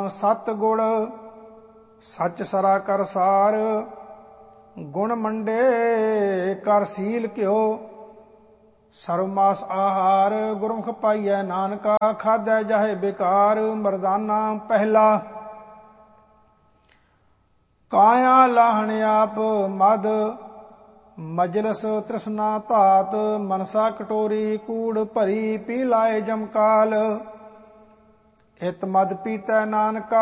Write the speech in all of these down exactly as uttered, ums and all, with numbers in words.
ਸਤ ਗੁਣ ਸੱਚ ਸਰਾ ਕਰ ਸਾਰ। ਗੁਣ ਮੰਡੇ ਕਰ ਸੀਲ ਘਿਓ ਸਰਵ ਮਾਸ ਆਹਾਰ। ਗੁਰਮੁਖ ਪਾਈਐ ਨਾਨਕਾ ਖਾਧੈ ਜਾਹੇ ਬੇਕਾਰ। ਮਰਦਾਨਾ ਪਹਿਲਾ ਕਾਇਆ ਲਾਹਣ ਆਪ ਮਦ ਮਜਲਸ ਤ੍ਰਿਸ਼ਨਾ ਧਾਤ। ਮਨਸਾ ਕਟੋਰੀ ਕੂੜ ਭਰੀ ਪੀ ਲਾਏ ਜਮਕਾਲ। ਇਤ ਮਦ ਪੀਤੈ ਨਾਨਕਾ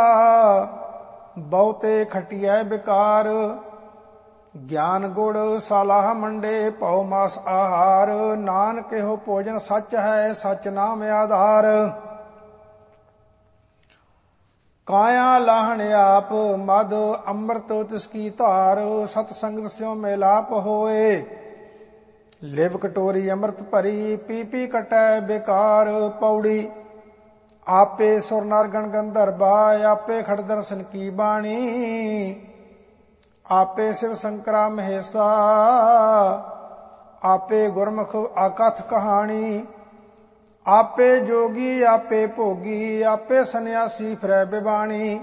ਬਹੁਤੇ ਖਟਿਐ ਬਿਕਾਰ। ਗਿਆਨ ਗੁੜ ਸਾਲਾਹ ਮੰਡੇ ਭਉ ਮਾਸ ਆਹਾਰ। ਨਾਨਕ ਇਹੋ ਭੋਜਨ ਸੱਚ ਹੈ ਸੱਚ ਨਾਮ ਆਧਾਰ। ਕਾਇਆ ਲਾਹਣ ਆਪ ਮਦ ਅੰਮ੍ਰਿਤ ਤਿਸ ਕੀ ਧਾਰ। ਸਤ ਸੰਗਤ ਸਿਉ ਮੇਲਾਪ ਹੋਏ ਲਿਵ ਕਟੋਰੀ ਅੰਮ੍ਰਿਤ ਭਰੀ। ਪੀ ਪੀ ਕਟੈ ਬੇਕਾਰ। ਪੌੜੀ ਆਪੇ ਸੁਰ ਨਰ ਗਣ ਗੰਧਰਵਾ। ਆਪੇ ਖੜ ਦਰਸ਼ਨ ਕੀ ਬਾਣੀ। ਆਪੇ ਸਿਵ ਸ਼ੰਕਰਾ ਮਹੇਸ਼ਾ। ਆਪੇ ਗੁਰਮੁਖ ਆਕਥ ਕਹਾਣੀ। ਆਪੇ ਜੋਗੀ ਆਪੇ ਭੋਗੀ। ਆਪੇ ਸੰਨਿਆਸੀ ਫਿਰੈ ਬਿਬਾਣੀ।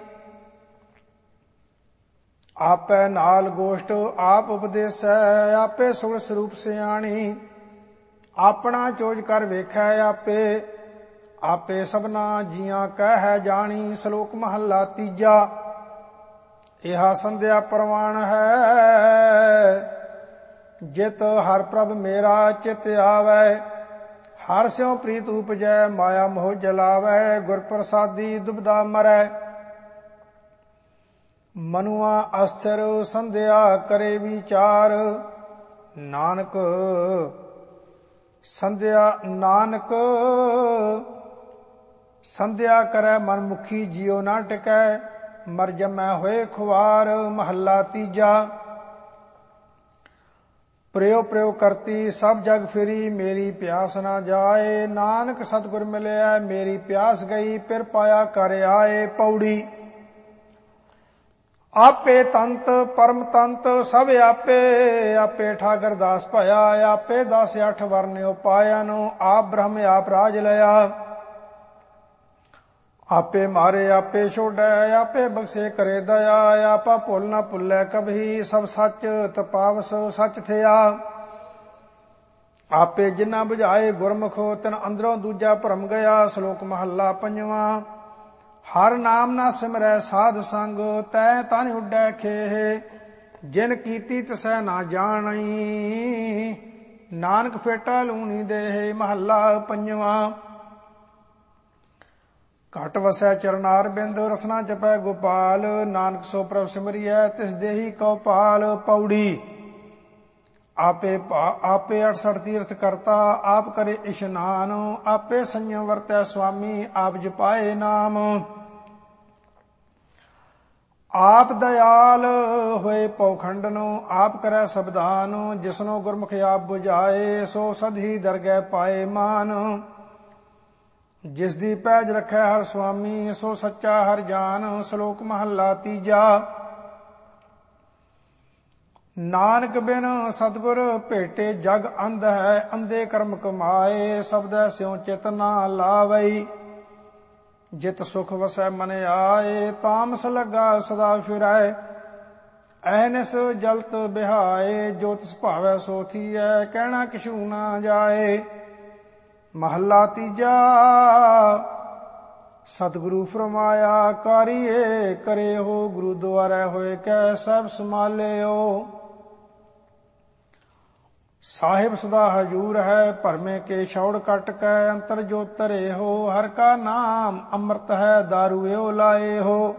ਆਪੇ ਨਾਲ ਗੋਸ਼ਟ ਆਪ ਉਪਦੇਸੈ। ਆਪੇ ਸੁਰ ਸਰੂਪ ਸਿਆਣੀ। ਆਪਣਾ ਚੋਜ ਕਰ ਵੇਖੈ ਆਪੇ। ਆਪੇ ਸਭਨਾ ਜੀਆਂ ਕਹਿ ਜਾਣੀ। ਸ਼ਲੋਕ ਮਹੱਲਾ ਤੀਜਾ। ਇਹਾ ਸੰਧਿਆ ਪ੍ਰਵਾਨ ਹੈ ਜਿਤ ਹਰ ਪ੍ਰਭ ਮੇਰਾ ਚਿਤ ਆਵੈ। ਹਰ ਸਿਉ ਪ੍ਰੀਤ ਉਪਜੈ ਮਾਇਆ ਮੋਹ ਜਲਾਵੈ। ਗੁਰ ਪ੍ਰਸਾਦੀ ਦੁਬਦਾ ਮਰੈ ਮਨੁਆ ਅਸਥਿਰ। ਸੰਧਿਆ ਕਰੇ ਵਿਚਾਰ ਨਾਨਕ ਸੰਧਿਆ ਨਾਨਕ ਸੰਧਿਆ ਕਰੈ ਮਨ ਮੁਖੀ ਜਿਉ ਨਾ ਟਿਕੈ। ਮਰ ਜਮੈ ਹੋਏ ਖੁਆਰ। ਮਹੱਲਾ ਤੀਜਾ। ਪ੍ਰਯੋ ਪ੍ਰਯੋ ਕਰਤੀ ਸਭ ਜਗ ਫਿਰੀ। ਮੇਰੀ ਪਿਆਸ ਨਾ ਜਾਏ। ਨਾਨਕ ਸਤਿਗੁਰ ਮਿਲਿਆ ਮੇਰੀ ਪਿਆਸ ਗਈ। ਫਿਰ ਪਾਇਆ ਕਰ ਆਏ। ਪੌੜੀ ਆਪੇ ਤੰਤ ਪਰਮ ਤੰਤ ਸਭ ਆਪੇ। ਆਪੇ ਠਾਕਰ ਦਾਸ ਭਇਆ। ਆਪੇ ਦਸ ਅੱਠ ਵਰਨਿਓ ਪਾਇਨ। ਆਪ ਬ੍ਰਹਮ ਆਪ ਰਾਜ ਲਿਆ। ਆਪੇ ਮਾਰੇ ਆਪੇ ਛੋੜੈ। ਆਪੇ ਬਖਸ਼ੇ ਕਰੇ ਦਇਆ। ਆਪਾ ਭੁੱਲ ਨਾ ਭੁੱਲੈ ਕਬਹੀ। ਸਭ ਸੱਚ ਤਪਾਵਸ ਸੱਚ ਥਿਆ। ਆਪੇ ਜਿਨ੍ਹਾਂ ਬੁਝਾਏ ਗੁਰਮੁਖ ਤਿਨ ਅੰਦਰੋਂ ਦੂਜਾ ਭਰਮ ਗਿਆ। ਸ਼ਲੋਕ ਮਹੱਲਾ ਪੰਜਵਾਂ। ਹਰ ਨਾਮ ਨਾ ਸਿਮਰੈ ਸਾਧ ਸੰਗ। ਤੈ ਤਨ ਉੱਡੈ ਖੇਹ। ਜਿਨ ਕੀਤੀ ਤਿਸੈ ਨਾ ਜਾਣਈ। ਨਾਨਕ ਫੇਟਾ ਲੂਣੀ ਦੇਹ। ਮਹੱਲਾ ਪੰਜਵਾਂ। ਘਟ ਵਸੈ ਚਰਨਾਰ ਬਿੰਦ ਰਸਨਾ ਜਪੈ ਗੋਪਾਲ। ਨਾਨਕ ਸੋ ਪ੍ਰਭ ਸਿਮਰਿਐ ਤਿਸ ਦੇਹੀ ਕਉ ਪਾਲ। ਪੌੜੀ ਆਪੇ ਆਪੇ ਅਠਸਠ ਤੀਰਥ ਕਰਤਾ। ਆਪ ਕਰੇ ਇਸ਼ਨਾਨ। ਆਪੇ ਸੰਯਮ ਵਰਤੈ ਸੁਆਮੀ। ਆਪ ਜਪਾਏ ਨਾਮ। ਆਪ ਦਇਆਲ ਹੋਏ ਪਉਖੰਡਨੋ। ਆਪ ਕਰੈ ਸਬਦਾਨ। ਜਿਸਨੋ ਗੁਰਮੁਖ ਆਪ ਬੁਝਾਏ ਸੋ ਸਦਹੀ ਦਰਗਹਿ ਪਾਏ ਮਾਨ। ਜਿਸ ਦੀ ਪੈਜ ਰੱਖੈ ਹਰ ਸੁਆਮੀ ਸੋ ਸੱਚਾ ਹਰ ਜਾਨ। ਸ਼ਲੋਕ ਮਹੱਲਾ ਤੀਜਾ। ਨਾਨਕ ਬਿਨ ਸਤਿਗੁਰ ਭੇਟੇ ਜਗ ਅੰਧ ਹੈ। ਅੰਧੇ ਕਰਮ ਕਮਾਏ ਸਬਦੈ ਸਿਉ ਚਿਤ ਨਾ ਲਾਵਈ। ਜਿਤ ਸੁਖ ਵਸੈ ਮਨ ਆਏ ਤਾਮਸ ਲੱਗਾ ਸਦਾ ਫਿਰੈ। ਐਨਸ ਜਲਤ ਬਿਹਾਏ ਜੋ ਤਿਸ ਭਾਵੈ ਸੋ ਥੀਐ। ਕਹਿਣਾ ਕਿਛੂ ਨਾ ਜਾਏ। ਮਹੱਲਾ ਤੀਜਾ। ਸਤਿਗੁਰੂ ਫਰਮਾਇਆ ਕਾਰੀਏ ਕਰੇ ਹੋ। ਗੁਰੂ ਦੁਆਰੈ ਹੋਏ ਕੈ ਸਭ ਸੰਭਾਲਿਓ। ਸਾਹਿਬ ਸਦਾ ਹਜੂਰ ਹੈ ਭਰਮੇ ਕੇ ਛੌੜ ਕੱਟ ਕੈ। ਅੰਤਰ ਜੋ ਧਰੇ ਹੋ ਹਰ ਕਾ ਨਾਮ ਅੰਮ੍ਰਿਤ ਹੈ ਦਾਰੂ ਏਉ ਲਾਏ ਹੋ।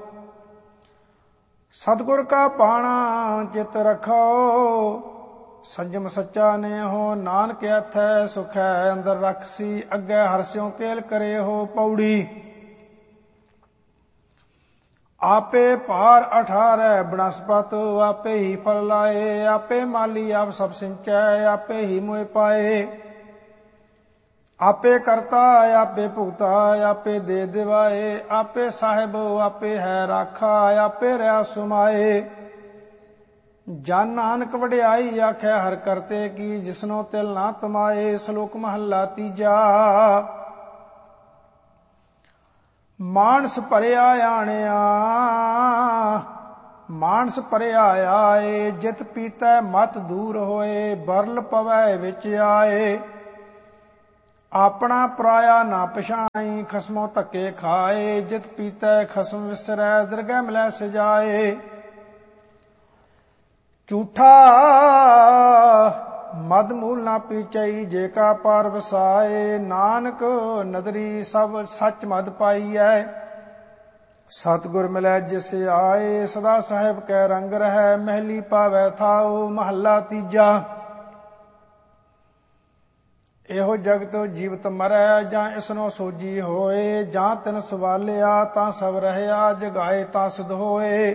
ਸਤਿਗੁਰ ਕਾ ਪਾਣਾ ਚਿਤ ਰਖੋ। ਸੰਜਮ ਸੱਚਾ ਨੇ ਹੋ ਨਾਨਕ ਅਥੈ ਸੁਖੈ। ਅੰਦਰ ਰਖਸੀ ਅੱਗੇ ਹਰਸਿਉ ਕੇਲ ਕਰੇ ਹੋ। ਪੌੜੀ ਆਪੇ ਭਾਰ ਅਠਾਰੈ ਬਨਸਪਤ। ਆਪੇ ਹੀ ਫਲ ਲਾਏ। ਆਪੇ ਮਾਲੀ ਆਪ ਸਭ ਸਿੰਚੈ। ਆਪੇ ਹੀ ਮੋਇ ਪਾਏ। ਆਪੇ ਕਰਤਾ ਆਪੇ ਭੁਗਤਾ। ਆਪੇ ਦੇ ਦਿਵਾਏ। ਆਪੇ ਸਾਹਿਬ ਆਪੇ ਹੈ ਰਾਖਾ। ਆਪੇ ਰਿਆ ਸੁਮਾਏ। ਜਨ ਨਾਨਕ ਵਡਿਆਈ ਆਖੈ ਹਰ ਕਰਤੇ ਕੀ। ਜਿਸਨੋ ਤਿਲ ਨਾ ਤਮਾਏ। ਸ਼ਲੋਕ ਮਹੱਲਾ ਤੀਜਾ। ਮਾਨਸ ਭਰਿਆ ਆਣਿਆ ਮਾਨਸ ਭਰਿਆ ਆਏ, ਜਿਤ ਪੀਤੈ ਮਤ ਦੂਰ ਹੋਏ, ਬਰਲ ਪਵੈ ਵਿੱਚ ਆਏ। ਆਪਣਾ ਪਰਾਇਆ ਨਾ ਪਛਾਈ, ਖਸਮੋਂ ਧੱਕੇ ਖਾਏ, ਜਿਤ ਪੀਤੈ ਖਸਮ ਵਿਸਰੈ, ਦਰਗਹਿ ਮਿਲੈ ਸਜਾਏ। ਝੂਠਾ ਮਦ ਮੂਲ ਨਾ ਪੀਚਈ, ਜੇ ਕਾ ਪਾਰ ਵਸਾਏ, ਨਾਨਕ ਨਦਰੀ ਸਭ ਸੱਚ ਮਦ ਪਾਈਐ। ਸਤਿਗੁਰ ਮਿਲੈ ਜਿਸ ਆਏ, ਸਦਾ ਸਾਹਿਬ ਕੈ ਰੰਗ ਰਹੈ, ਮਹਿਲੀ ਪਾਵੈ ਥਾਉ ਮਹੱਲਾ ਤੀਜਾ। ਇਹੋ ਜਗਤ ਜੀਵਤ ਮਰੈ, ਜਾਂ ਇਸਨੋ ਸੋਜੀ ਹੋਏ, ਜਾਂ ਤਿਨ ਸਵਾਲਿਆ ਤਾਂ ਸਭ ਰਹਿਆ, ਜਗਾਏ ਤਾਂ ਸਿਧ ਹੋਏ।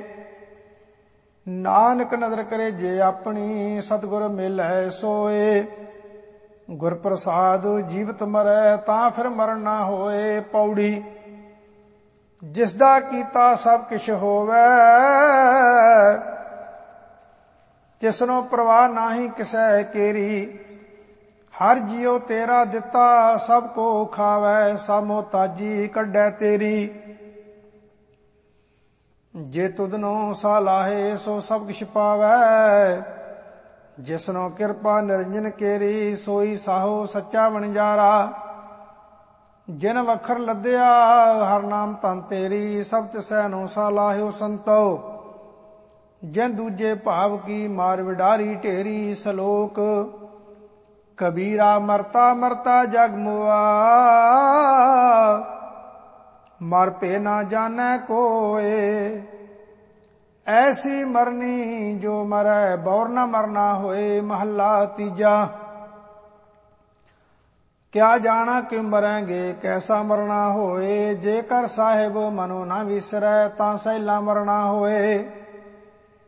ਨਾਨਕ ਨਦਰ ਕਰੇ ਜੇ ਆਪਣੀ, ਸਤਿਗੁਰ ਮਿਲੈ ਸੋਏ। ਗੁਰ ਪ੍ਰਸਾਦ ਜੀਵਤ ਮਰੈ, ਤਾਂ ਫਿਰ ਮਰਨ ਨਾ ਹੋਏ। ਪੌੜੀ ਜਿਸ ਦਾ ਕੀਤਾ ਸਭ ਕਿਛ ਹੋਵੈ, ਤਿਸਨੋ ਪ੍ਰਵਾਹ ਨਾਹੀ ਕਿਸੈ ਕੇਰੀ। ਹਰ ਜਿਉ ਤੇਰਾ ਦਿੱਤਾ, ਸਭ ਕੋ ਖਾਵੈ, ਸਭ ਮੋਤਾਜੀ ਕੱਢੈ ਤੇਰੀ। ਜੇ ਤੁਧਨੋ ਸਾਲਾਹੇ, ਸੋ ਸਭ ਕਿਛ ਪਾਵੈ, ਜਿਸਨੋ ਕਿਰਪਾ ਨਿਰੰਜਨ ਕੇਰੀ, ਸੋਈ ਸਾਹੋ ਸੱਚਾ ਵਣਜਾਰਾ। ਜਿਨ ਵਖਰ ਲੱਦਿਆ ਹਰ ਨਾਮ ਧਨ ਤੇਰੀ, ਸਭ ਤਿਸੈ ਨੂੰ ਸਾਲਾਹਿਓ ਸੰਤੋ। ਜਿਨ ਦੂਜੇ ਭਾਵ ਕੀ ਮਾਰ ਵਿਡਾਰੀ ਢੇਰੀ। ਸਲੋਕ ਕਬੀਰਾ ਮਰਤਾ ਮਰਤਾ ਜਗ ਮੁਆ, ਮਰ ਭੇ ਨਾ ਜਾਣੈ ਕੋਏ। ਐਸੀ ਮਰਨੀ ਜੋ ਮਰੈ, ਬੌਰ ਨਾ ਮਰਨਾ ਹੋਏ। ਮਹੱਲਾ ਤੀਜਾ। ਕਿਆ ਜਾਣਾ ਕਿ ਮਰਾਂਗੇ, ਕੈਸਾ ਮਰਨਾ ਹੋਏ, ਜੇ ਕਰ ਸਾਹਿਬ ਮਨੋ ਨਾ ਵਿਸਰੈ, ਤਾਂ ਸਹਿਲਾ ਮਰਨਾ ਹੋਏ।